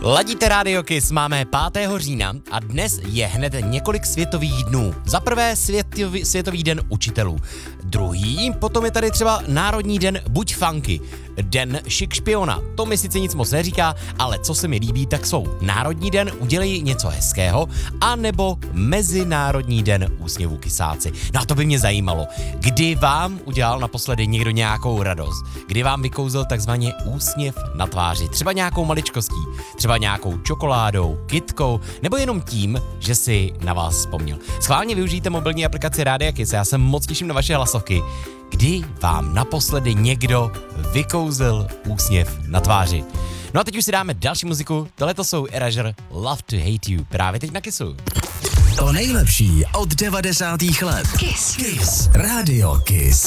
Ladíte Radio Kiss, máme 5. října a dnes je hned několik světových dnů. Za prvé světový den učitelů. Druhý, potom je tady třeba Národní den Buď funky. Den šik špiona, to mi sice nic moc neříká, ale co se mi líbí, tak jsou Národní den Udělej něco hezkého a nebo Mezinárodní den úsměvu kysáci. No a to by mě zajímalo, kdy vám udělal naposledy někdo nějakou radost, kdy vám vykouzl takzvaně úsměv na tváři, třeba nějakou maličkostí, třeba nějakou čokoládou, kytkou, nebo jenom tím, že si na vás vzpomněl. Schválně využijte mobilní aplikaci Rádia Kiss, já se moc těším na vaše hlasovky. Kdy vám naposledy někdo vykouzl úsměv na tváři? No a teď už si dáme další muziku, tohleto jsou Erasure Love to Hate You, právě teď na Kissu. To nejlepší od 90. let. Kiss. Rádio Kiss.